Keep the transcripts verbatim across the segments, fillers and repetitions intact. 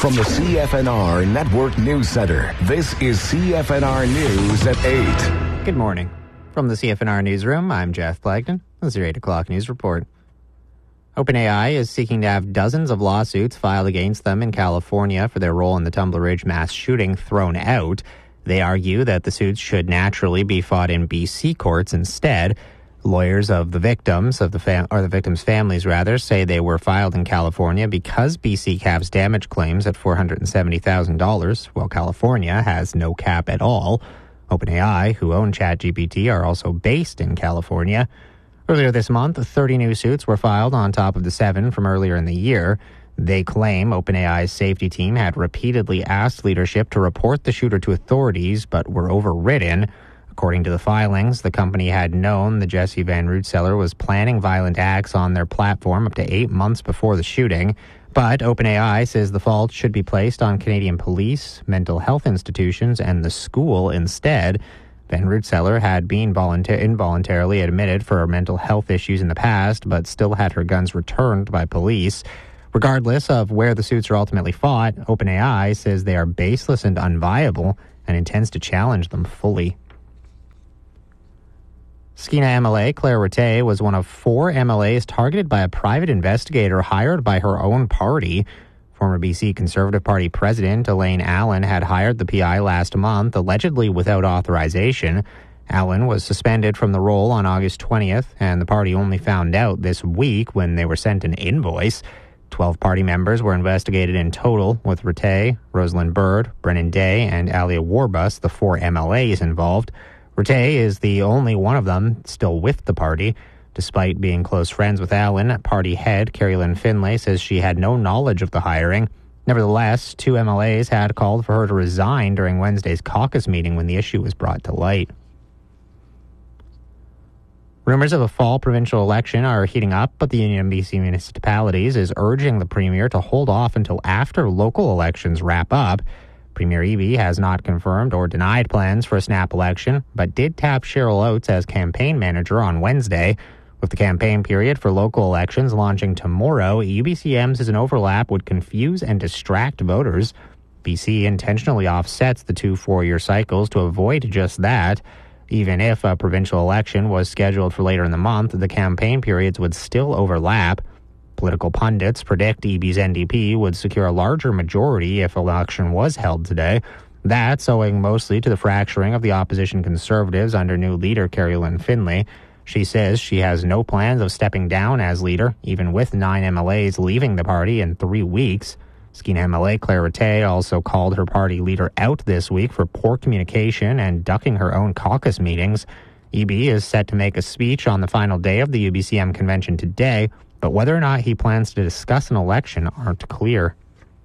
From the C F N R Network News Center, this is C F N R News at eight. Good morning. From the C F N R Newsroom, I'm Jeff Blagden. This is your eight o'clock news report. OpenAI is seeking to have dozens of lawsuits filed against them in California for their role in the Tumbler Ridge mass shooting thrown out. They argue that the suits should naturally be fought in B C courts instead. Lawyers of the victims, of the fam- or the victims' families rather, say they were filed in California because B C caps damage claims at four hundred seventy thousand dollars, while California has no cap at all. OpenAI, who own ChatGPT, are also based in California. Earlier this month, thirty new suits were filed on top of the seven from earlier in the year. They claim OpenAI's safety team had repeatedly asked leadership to report the shooter to authorities, but were overridden. According to the filings, the company had known the Jesse Van Rootseller was planning violent acts on their platform up to eight months before the shooting. But OpenAI says the fault should be placed on Canadian police, mental health institutions, and the school instead. Van Rootseller had been voluntar- involuntarily admitted for mental health issues in the past, but still had her guns returned by police. Regardless of where the suits are ultimately fought, OpenAI says they are baseless and unviable and intends to challenge them fully. Skeena M L A Claire Rattay was one of four M L As targeted by a private investigator hired by her own party. Former B C Conservative Party President Elaine Allen had hired the P I last month, allegedly without authorization. Allen was suspended from the role on August twentieth, and the party only found out this week when they were sent an invoice. Twelve party members were investigated in total, with Rattay, Rosalind Byrd, Brennan Day, and Alia Warbus, the four M L As involved. Rattay is the only one of them still with the party. Despite being close friends with Allen, party head Carrie Lynn Finlay says she had no knowledge of the hiring. Nevertheless, two M L As had called for her to resign during Wednesday's caucus meeting when the issue was brought to light. Rumors of a fall provincial election are heating up, but the Union of B C Municipalities is urging the Premier to hold off until after local elections wrap up. Premier Eby has not confirmed or denied plans for a snap election, but did tap Cheryl Oates as campaign manager on Wednesday. With the campaign period for local elections launching tomorrow, U B C M's an overlap would confuse and distract voters. B C intentionally offsets the two four-year cycles to avoid just that. Even if a provincial election was scheduled for later in the month, the campaign periods would still overlap. Political pundits predict Eby's N D P would secure a larger majority if election was held today. That's owing mostly to the fracturing of the opposition Conservatives under new leader Carrie Lynn Finlay. She says she has no plans of stepping down as leader, even with nine M L As leaving the party in three weeks. Skeena M L A Claire Rattay also called her party leader out this week for poor communication and ducking her own caucus meetings. Eby is set to make a speech on the final day of the U B C M convention today, but whether or not he plans to discuss an election aren't clear.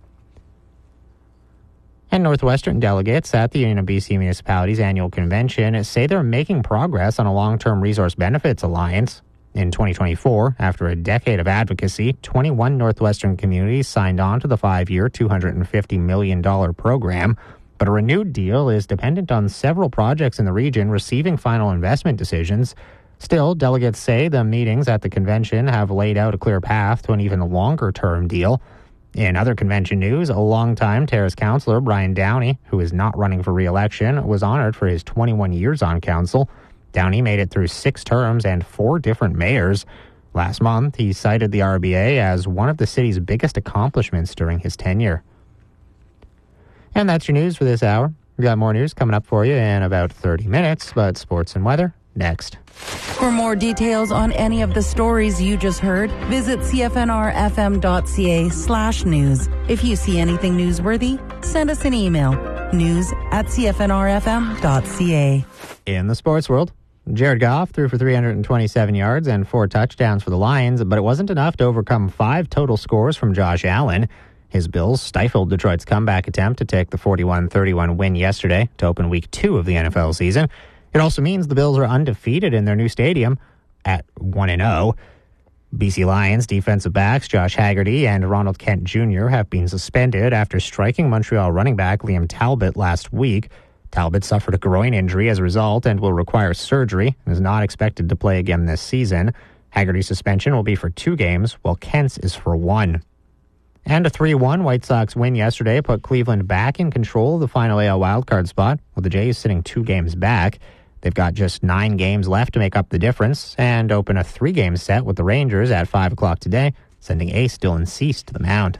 And Northwestern delegates at the Union of B C Municipalities annual convention say they're making progress on a long-term resource benefits alliance. In twenty twenty-four, after a decade of advocacy, twenty-one Northwestern communities signed on to the five-year, two hundred fifty million dollars program. But a renewed deal is dependent on several projects in the region receiving final investment decisions. Still, delegates say the meetings at the convention have laid out a clear path to an even longer-term deal. In other convention news, a longtime Terrace councillor, Brian Downey, who is not running for re-election, was honored for his twenty-one years on council. Downey made it through six terms and four different mayors. Last month, he cited the R B A as one of the city's biggest accomplishments during his tenure. And that's your news for this hour. We've got more news coming up for you in about thirty minutes, but sports and weather next. For more details on any of the stories you just heard, visit cfnrfm.ca slash news. If you see anything newsworthy, send us an email. News at cfnrfm.ca. In the sports world, Jared Goff threw for three hundred twenty-seven yards and four touchdowns for the Lions, but it wasn't enough to overcome five total scores from Josh Allen. His Bills stifled Detroit's comeback attempt to take the forty-one thirty-one win yesterday to open week two of the N F L season. It also means the Bills are undefeated in their new stadium at one and oh. B C Lions defensive backs Josh Haggerty and Ronald Kent Junior have been suspended after striking Montreal running back Liam Talbot last week. Talbot suffered a groin injury as a result and will require surgery and is not expected to play again this season. Haggerty's suspension will be for two games, while Kent's is for one. And a three one White Sox win yesterday put Cleveland back in control of the final A L wildcard spot, with the Jays sitting two games back. They've got just nine games left to make up the difference and open a three-game set with the Rangers at five o'clock today, sending Ace Dylan Cease to the mound.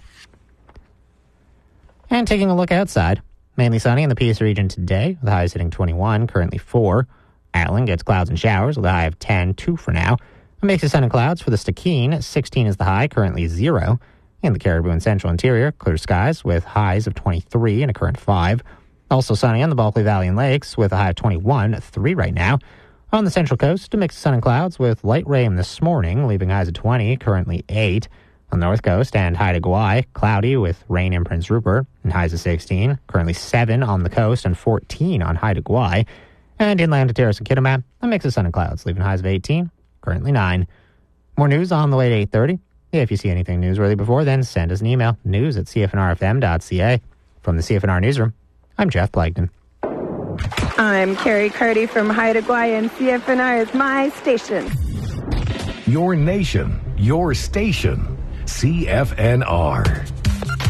And taking a look outside, mainly sunny in the Peace region today, with highs hitting twenty-one, currently four. Atlin gets clouds and showers with a high of ten, two for now. A mix of sun and clouds for the Stikine, sixteen is the high, currently zero. In the Caribou and Central Interior, clear skies with highs of twenty-three and a current five. Also sunny on the Bulkley Valley and Lakes with a high of twenty-one, three right now. On the Central Coast, a mix of sun and clouds with light rain this morning, leaving highs of twenty, currently eight. On the North Coast and Haida Gwaii, cloudy with rain in Prince Rupert and highs of sixteen, currently seven on the coast and fourteen on Haida Gwaii. And inland to Terrace and Kitimat, a mix of sun and clouds, leaving highs of eighteen, currently nine. More news on the way to eight thirty. If you see anything newsworthy before then, send us an email, news at c f n r f m dot c a. From the C F N R Newsroom, I'm Jeff Blagden. I'm Carrie Carty from Haida Gwaii, and C F N R is my station. Your nation, your station, C F N R.